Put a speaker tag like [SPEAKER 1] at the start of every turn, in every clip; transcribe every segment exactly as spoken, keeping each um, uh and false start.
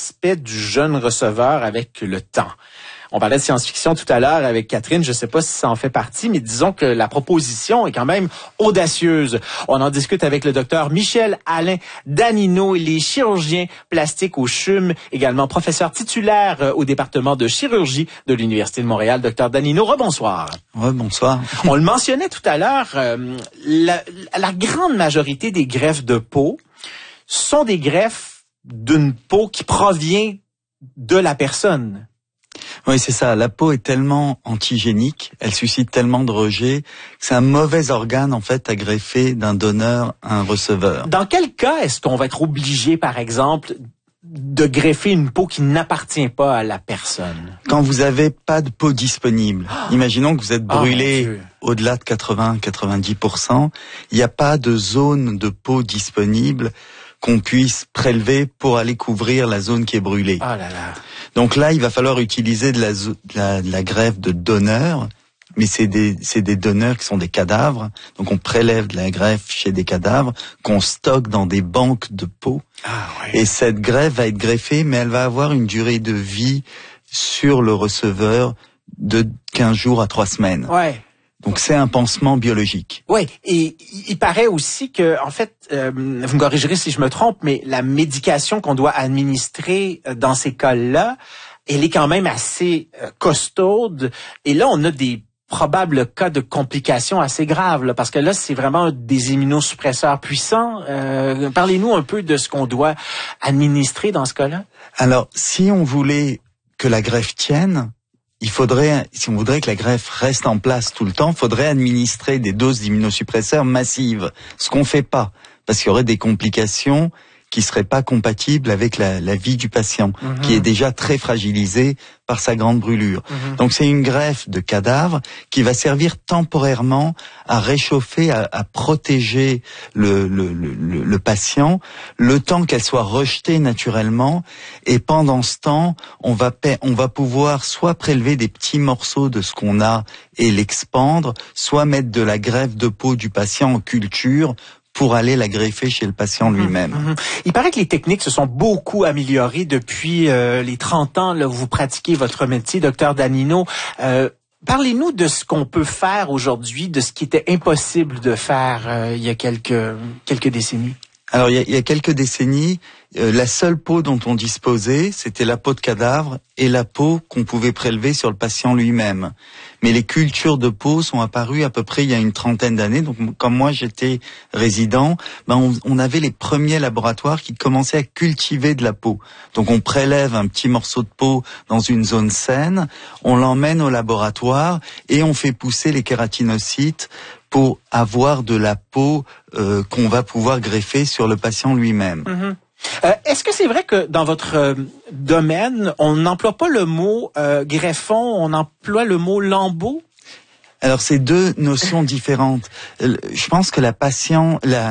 [SPEAKER 1] l'aspect du jeune receveur avec le temps. On parlait de science-fiction tout à l'heure avec Catherine, je ne sais pas si ça en fait partie, mais disons que la proposition est quand même audacieuse. On en discute avec le docteur Michel-Alain Danino, il est chirurgien plastique au C H U M, également professeur titulaire au département de chirurgie de l'Université de Montréal. Docteur Danino, rebonsoir.
[SPEAKER 2] Rebonsoir.
[SPEAKER 1] On le mentionnait tout à l'heure, euh, la, la grande majorité des greffes de peau sont des greffes d'une peau qui provient de la personne.
[SPEAKER 2] Oui, c'est ça. La peau est tellement antigénique, elle suscite tellement de rejet, que c'est un mauvais organe, en fait, à greffer d'un donneur à un receveur.
[SPEAKER 1] Dans quel cas est-ce qu'on va être obligé, par exemple, de greffer une peau qui n'appartient pas à la personne?
[SPEAKER 2] Quand vous avez pas de peau disponible, oh. Imaginons que vous êtes brûlé oh, au-delà de quatre-vingts à quatre-vingt-dix pour cent, il n'y a pas de zone de peau disponible qu'on puisse prélever pour aller couvrir la zone qui est brûlée.
[SPEAKER 1] Oh là là.
[SPEAKER 2] Donc là, il va falloir utiliser de la, de la, de la greffe de donneurs, mais c'est des, c'est des donneurs qui sont des cadavres. Donc on prélève de la greffe chez des cadavres qu'on stocke dans des banques de peau.
[SPEAKER 1] Ah, ouais.
[SPEAKER 2] Et cette greffe va être greffée, mais elle va avoir une durée de vie sur le receveur de quinze jours à trois semaines.
[SPEAKER 1] Ouais.
[SPEAKER 2] Donc c'est un pansement biologique.
[SPEAKER 1] Oui, et il paraît aussi que, en fait, euh, vous me corrigerez si je me trompe, mais la médication qu'on doit administrer dans ces cas-là, elle est quand même assez euh, costaude. Et là, on a des probables cas de complications assez graves, là, parce que là, c'est vraiment des immunosuppresseurs puissants. Euh, parlez-nous un peu de ce qu'on doit administrer dans ce cas-là.
[SPEAKER 2] Alors, si on voulait que la greffe tienne, il faudrait, si on voudrait que la greffe reste en place tout le temps, il faudrait administrer des doses d'immunosuppresseurs massives. Ce qu'on fait pas, parce qu'il y aurait des complications qui seraient pas compatibles avec la, la vie du patient, mmh. qui est déjà très fragilisé par sa grande brûlure. Mmh. Donc c'est une greffe de cadavre qui va servir temporairement à réchauffer, à, à protéger le, le, le, le patient, le temps qu'elle soit rejetée naturellement. Et pendant ce temps, on va, on va pouvoir soit prélever des petits morceaux de ce qu'on a et l'expandre, soit mettre de la greffe de peau du patient en culture pour aller la greffer chez le patient lui-même.
[SPEAKER 1] Mmh, mmh. Il paraît que les techniques se sont beaucoup améliorées depuis euh, les trente ans là, où vous pratiquez votre métier, docteur Danino. Euh, parlez-nous de ce qu'on peut faire aujourd'hui, de ce qui était impossible de faire euh, il y a quelques, quelques décennies.
[SPEAKER 2] Alors, il y a, il y a quelques décennies, euh, la seule peau dont on disposait, c'était la peau de cadavre et la peau qu'on pouvait prélever sur le patient lui-même. Mais les cultures de peau sont apparues à peu près il y a une trentaine d'années. Donc, comme moi, j'étais résident, ben on, on avait les premiers laboratoires qui commençaient à cultiver de la peau. Donc, on prélève un petit morceau de peau dans une zone saine, on l'emmène au laboratoire et on fait pousser les kératinocytes pour avoir de la peau euh, qu'on va pouvoir greffer sur le patient lui-même.
[SPEAKER 1] Mmh. Euh, est-ce que c'est vrai que dans votre euh, domaine, on n'emploie pas le mot euh, greffon, on emploie le mot lambeau?
[SPEAKER 2] Alors, c'est deux notions différentes. Je pense que la patient, la...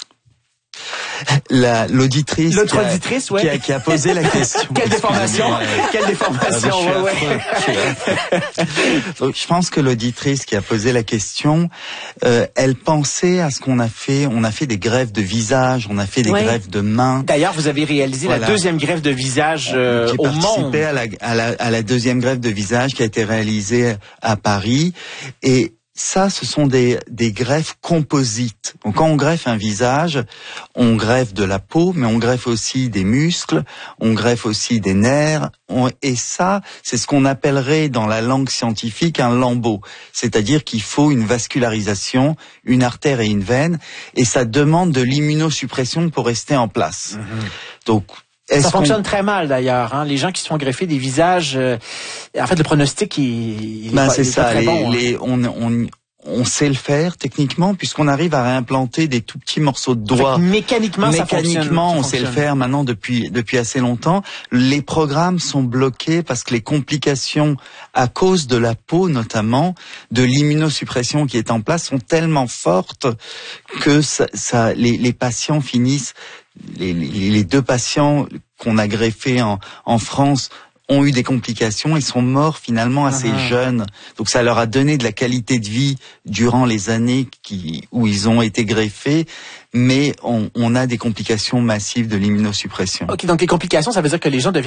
[SPEAKER 2] La, l'auditrice,
[SPEAKER 1] L'autre auditrice, ouais.
[SPEAKER 2] qui, a, qui a posé la question.
[SPEAKER 1] Quelle déformation, quelle déformation,
[SPEAKER 2] ah,
[SPEAKER 1] ouais, ouais.
[SPEAKER 2] Donc, je pense que l'auditrice qui a posé la question, euh, elle pensait à ce qu'on a fait. On a fait des greffes de visage, on a fait des ouais. greffes de mains.
[SPEAKER 1] D'ailleurs, vous avez réalisé voilà. la deuxième greffe de visage euh, au monde.
[SPEAKER 2] J'ai participé à la, à, la, à la deuxième greffe de visage qui a été réalisée à Paris. Et ça, ce sont des, des greffes composites. Donc, quand on greffe un visage, on greffe de la peau, mais on greffe aussi des muscles, on greffe aussi des nerfs. On, et ça, c'est ce qu'on appellerait dans la langue scientifique un lambeau. C'est-à-dire qu'il faut une vascularisation, une artère et une veine, et ça demande de l'immunosuppression pour rester en place. Mmh. Donc,
[SPEAKER 1] Est-ce ça fonctionne très mal d'ailleurs. Hein? Les gens qui se font greffer des visages, euh, en fait, le pronostic, il, il
[SPEAKER 2] ben,
[SPEAKER 1] est pas,
[SPEAKER 2] c'est
[SPEAKER 1] il est
[SPEAKER 2] ça.
[SPEAKER 1] pas très
[SPEAKER 2] les,
[SPEAKER 1] bon.
[SPEAKER 2] Les,
[SPEAKER 1] hein.
[SPEAKER 2] on, on, on sait le faire techniquement puisqu'on arrive à réimplanter des tout petits morceaux de doigts.
[SPEAKER 1] Mécaniquement,
[SPEAKER 2] mécaniquement,
[SPEAKER 1] ça fonctionne,
[SPEAKER 2] on
[SPEAKER 1] ça
[SPEAKER 2] sait
[SPEAKER 1] fonctionne.
[SPEAKER 2] le faire maintenant depuis depuis assez longtemps. Les programmes sont bloqués parce que les complications à cause de la peau, notamment de l'immunosuppression qui est en place, sont tellement fortes que ça, ça les, les patients finissent. Les, les, les deux patients qu'on a greffés en, en France ont eu des complications et sont morts finalement assez uh-huh. jeunes. Donc ça leur a donné de la qualité de vie durant les années qui, où ils ont été greffés, mais on, on a des complications massives de l'immunosuppression.
[SPEAKER 1] Ok, donc les complications, ça veut dire que les gens deviennent